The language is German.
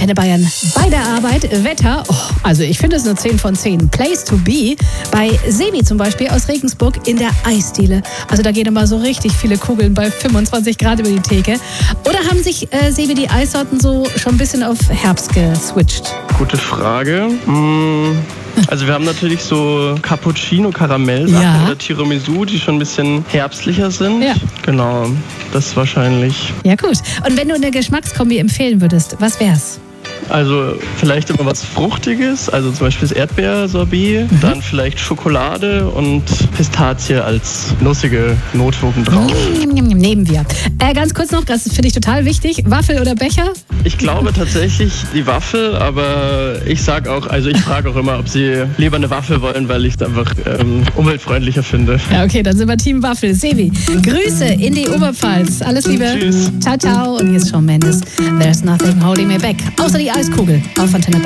Antenne Bayern bei der Arbeit. Wetter, also ich finde es eine 10 von 10. Place to be. Bei Sebi zum Beispiel aus Regensburg in der Eisdiele. Also da gehen immer so richtig viele Kugeln bei 25 Grad über die Theke. Oder haben sich, Sebi, die Eissorten so schon ein bisschen auf Herbst geswitcht? Gute Frage. Also wir haben natürlich so Cappuccino, Karamellsachen oder Tiramisu, die schon ein bisschen herbstlicher sind. Ja. Genau, das wahrscheinlich. Ja, gut. Und wenn du eine Geschmackskombi empfehlen würdest, was wär's? Also vielleicht immer was Fruchtiges, also zum Beispiel das Erdbeersorbet, dann vielleicht Schokolade und Pistazie als nussige Note oben drauf. Nehmen wir. Ganz kurz noch, das finde ich total wichtig. Waffel oder Becher? Ich glaube tatsächlich die Waffel, aber ich frage auch immer, ob sie lieber eine Waffel wollen, weil ich es einfach umweltfreundlicher finde. Ja, okay, dann sind wir Team Waffel. Sebi, Grüße in die Oberpfalz. Alles Liebe. Tschüss. Ciao, ciao. Und hier ist Shawn Mendes. There's nothing holding me back. Außer die Eiskugel auf Antenne Bayern.